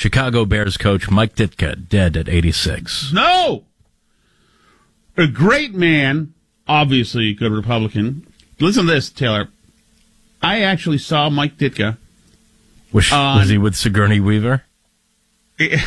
Chicago Bears coach Mike Ditka, dead at 86. No! A great man, obviously a good Republican. Listen to this, Taylor. I actually saw Mike Ditka. Was he with Sigourney Weaver? He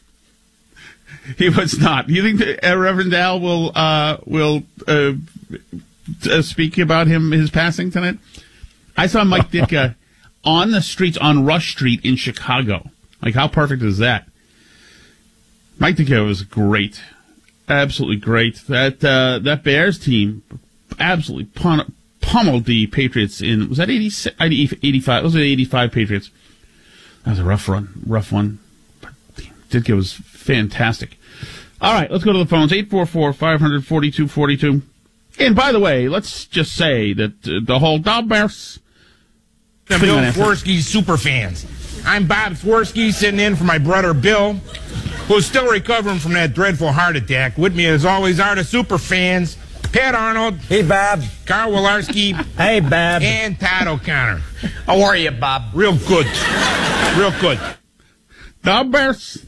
was not. You think that Reverend Al will speak about his passing tonight? I saw Mike Ditka on the streets on Rush Street in Chicago. Like, how perfect is that? Mike Ditka was great, absolutely great. That Bears team absolutely pummeled the Patriots in. Was that 85? Those were the 85 Patriots. That was a rough one. Ditka was fantastic. All right, let's go to the phones. 844-500-4242. And by the way, let's just say that the whole Bears. Bill Swirsky's super fans. I'm Bob Swirsky, sitting in for my brother Bill, who's still recovering from that dreadful heart attack. With me, as always, are the super fans: Pat Arnold. Hey, Bob. Carl Wilarski. Hey, Bob. And Todd O'Connor. How are you, Bob? Real good. Real good. The Bears.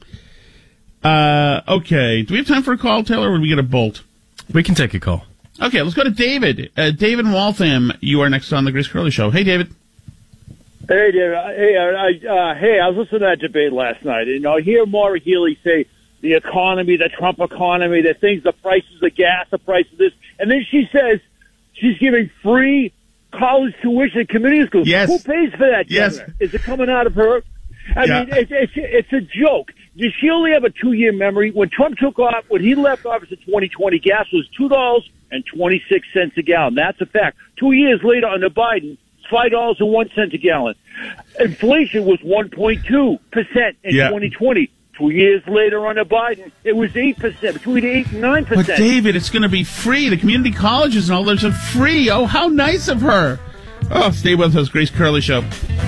Okay. Do we have time for a call, Taylor, or would we get a bolt? We can take a call. Okay, let's go to David. David in Waltham, you are next on the Grace Curley Show. Hey, David. Hey, David. I was listening to that debate last night, and I hear Maura Healey say the economy, the Trump economy, the things, the prices of gas, the price of this, and then she says she's giving free college tuition at community schools. Yes. Who pays for that? Yes. Governor? Is it coming out of her? I mean, it's a joke. Does she only have a 2-year memory? When Trump took off, when he left office in 2020, gas was $2.26 a gallon. That's a fact. 2 years later, under Biden, it's $5.01 a gallon. Inflation was 1.2% in 2020. 2 years later, under Biden, it was 8%, between 8 and 9%. But David, it's going to be free. The community colleges and all those are free. Oh, how nice of her. Oh, stay with us, Grace Curley Show.